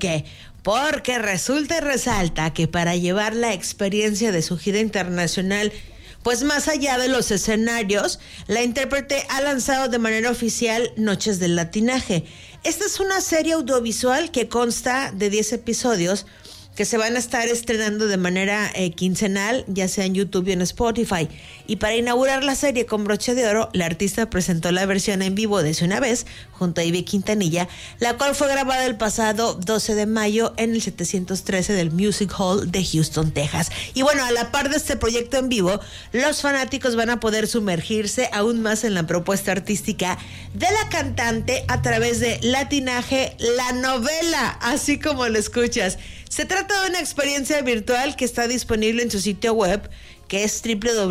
qué? Porque resulta y resalta que para llevar la experiencia de su gira internacional pues más allá de los escenarios, la intérprete ha lanzado de manera oficial Noches del Latinaje. Esta es una serie audiovisual que consta de 10 episodios que se van a estar estrenando de manera quincenal, ya sea en YouTube y en Spotify. Y para inaugurar la serie con broche de oro, la artista presentó la versión en vivo de Una Vez, junto a Ivy Quintanilla, la cual fue grabada el pasado 12 de mayo en el 713 del Music Hall de Houston, Texas. Y bueno, a la par de este proyecto en vivo, los fanáticos van a poder sumergirse aún más en la propuesta artística de la cantante a través de Latinaje, la novela, así como lo escuchas. Se trata de una experiencia virtual que está disponible en su sitio web, que es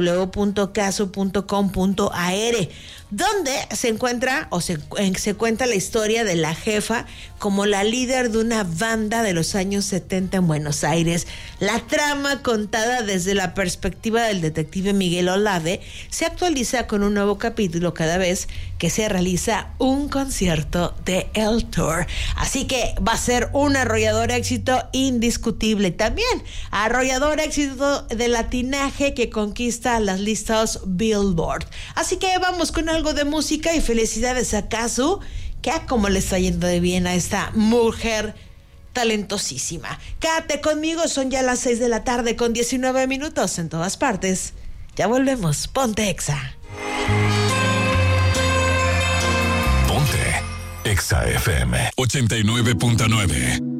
www.caso.com.ar, donde se encuentra o se cuenta la historia de la jefa como la líder de una banda de los años 70 en Buenos Aires. La trama, contada desde la perspectiva del detective Miguel Olave, se actualiza con un nuevo capítulo cada vez que se realiza un concierto de El Tour. Así que va a ser un arrollador éxito indiscutible. También arrollador éxito de latinaje que conquista las listas Billboard. Así que vamos con algo de música y felicidades a Casu, que como le está yendo de bien a esta mujer talentosísima. Quédate conmigo, son ya las 6 de la tarde con 19 minutos en todas partes. Ya volvemos, ponte Exa. Ponte Exa FM 89.9.